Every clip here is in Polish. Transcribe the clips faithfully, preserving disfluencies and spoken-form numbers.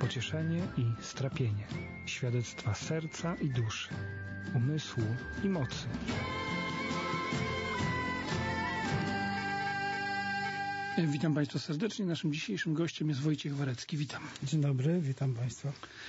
pocieszenie i strapienie, świadectwa serca i duszy, umysłu i mocy. Witam Państwa serdecznie. Naszym dzisiejszym gościem jest Wojciech Warecki. Witam. Dzień dobry, witam Państwa.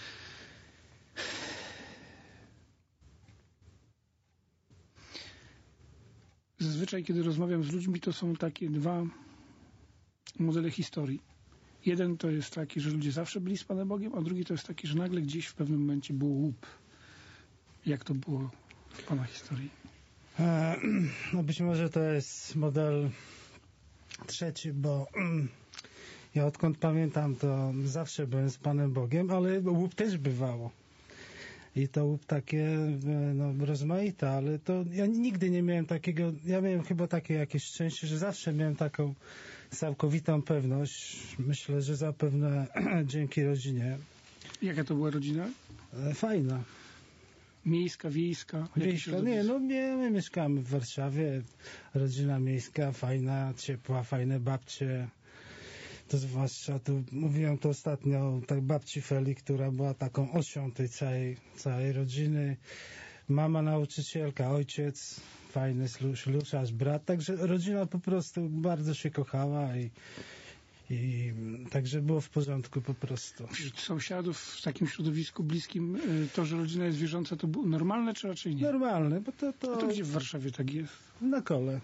Zazwyczaj, kiedy rozmawiam z ludźmi, to są takie dwa modele historii. Jeden to jest taki, że ludzie zawsze byli z Panem Bogiem, a drugi to jest taki, że nagle gdzieś w pewnym momencie było łup. Jak to było w Pana historii? E, no być może to jest model trzeci, bo ja odkąd pamiętam, to zawsze byłem z Panem Bogiem, ale łup też bywało. I to łup takie no, rozmaite, ale to ja nigdy nie miałem takiego, ja miałem chyba takie jakieś szczęście, że zawsze miałem taką całkowitą pewność. Myślę, że zapewne dzięki rodzinie. Jaka to była rodzina? Fajna. Miejska, wiejska? Wiejska, nie, no my, my mieszkamy w Warszawie, rodzina miejska, fajna, ciepła, fajne babcie. To zwłaszcza, tu mówiłem to ostatnio o tak babci Feli, która była taką osią tej całej, całej rodziny. Mama nauczycielka, ojciec, fajny śluszarz, brat. Także rodzina po prostu bardzo się kochała i, i także było w porządku po prostu. Wśród sąsiadów w takim środowisku bliskim to, że rodzina jest wierząca, to było normalne czy raczej nie? Normalne, bo to... to... A to gdzie w Warszawie tak jest? Na Kole.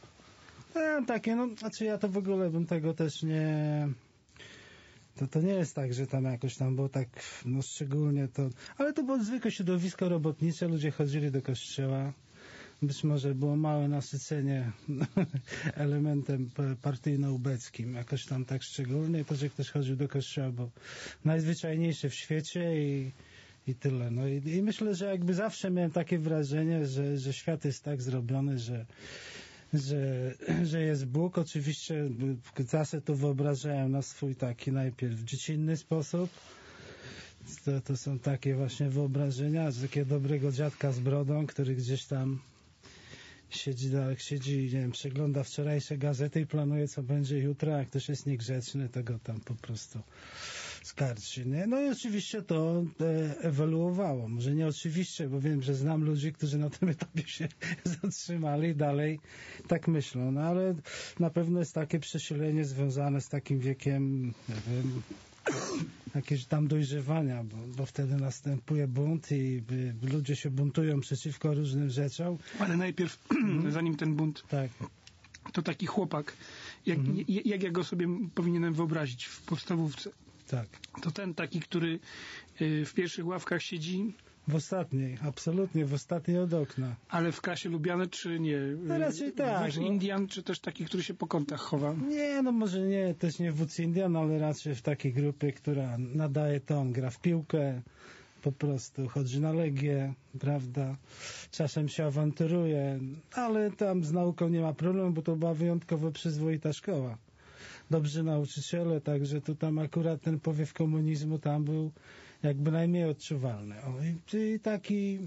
E, takie, no, znaczy ja to w ogóle bym tego też nie... To, to nie jest tak, że tam jakoś tam było tak, no szczególnie to... Ale to było zwykłe środowisko robotnicze, ludzie chodzili do kościoła. Być może było małe nasycenie elementem partyjno-ubeckim, jakoś tam tak szczególnie, to, że ktoś chodził do kościoła, bo najzwyczajniejsze w świecie i, i tyle. No i, i myślę, że jakby zawsze miałem takie wrażenie, że, że świat jest tak zrobiony, że Że, że jest Bóg. Oczywiście zawsze to wyobrażałem na swój taki najpierw dziecinny sposób. To, to są takie właśnie wyobrażenia, że takiego dobrego dziadka z brodą, który gdzieś tam siedzi, siedzi nie wiem, przegląda wczorajsze gazety i planuje, co będzie jutro, a jak ktoś jest niegrzeczny, to go tam po prostu skarci. Nie? No i oczywiście to e, ewoluowało. Może nie oczywiście, bo wiem, że znam ludzi, którzy na tym etapie się zatrzymali i dalej tak myślą. No ale na pewno jest takie przesilenie związane z takim wiekiem, nie wiem, jakieś tam dojrzewania, bo, bo wtedy następuje bunt i by, by ludzie się buntują przeciwko różnym rzeczom. Ale najpierw, zanim ten bunt, tak. To taki chłopak, jak, mhm. jak, jak ja go sobie powinienem wyobrazić w podstawówce. Tak. To ten taki, który y, w pierwszych ławkach siedzi. W ostatniej, absolutnie, w ostatniej od okna. Ale w klasie lubiany, czy nie? No raczej tak. Wódz Indian, czy też taki, który się po kątach chowa? Nie, no może nie, też nie wódz Indian, ale raczej w takiej grupie, która nadaje ton, gra w piłkę, po prostu chodzi na Legię, prawda? Czasem się awanturuje, ale tam z nauką nie ma problemu, bo to była wyjątkowo przyzwoita szkoła. Dobrzy nauczyciele, także tu tam akurat ten powiew komunizmu tam był jakby najmniej odczuwalny. O, i, i taki,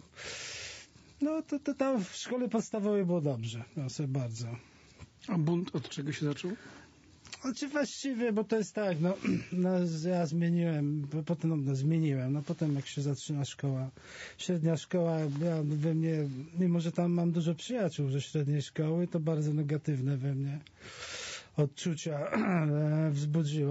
no to, to tam w szkole podstawowej było dobrze, no sobie bardzo. A bunt od czego się zaczął? Znaczy właściwie, bo to jest tak, no, no ja zmieniłem, potem no, zmieniłem, no potem jak się zaczyna szkoła, średnia szkoła, ja we mnie, mimo że tam mam dużo przyjaciół ze średniej szkoły, to bardzo negatywne we mnie odczucia wzbudziło.